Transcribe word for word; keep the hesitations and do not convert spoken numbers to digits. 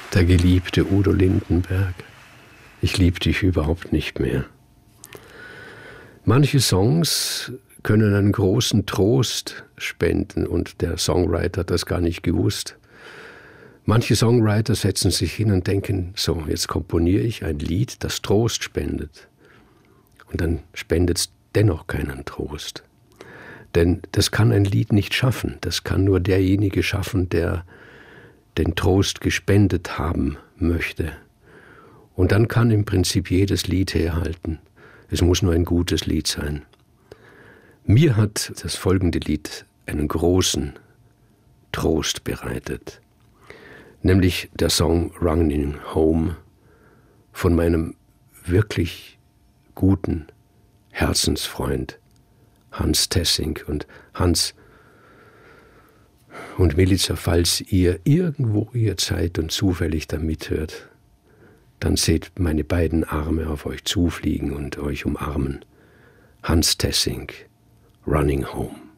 Der geliebte Udo Lindenberg, ich lieb dich überhaupt nicht mehr. Manche Songs können einen großen Trost spenden und der Songwriter hat das gar nicht gewusst. Manche Songwriter setzen sich hin und denken, so, jetzt komponiere ich ein Lied, das Trost spendet. Und dann spendet es dennoch keinen Trost. Denn das kann ein Lied nicht schaffen. Das kann nur derjenige schaffen, der den Trost gespendet haben möchte. Und dann kann im Prinzip jedes Lied herhalten. Es muss nur ein gutes Lied sein. Mir hat das folgende Lied einen großen Trost bereitet. Nämlich der Song Running Home von meinem wirklich guten Herzensfreund Hans Tessing. Und Hans und Milica, falls ihr irgendwo ihr seid und zufällig da mithört, dann seht meine beiden Arme auf euch zufliegen und euch umarmen. Hans Tessing, Running Home.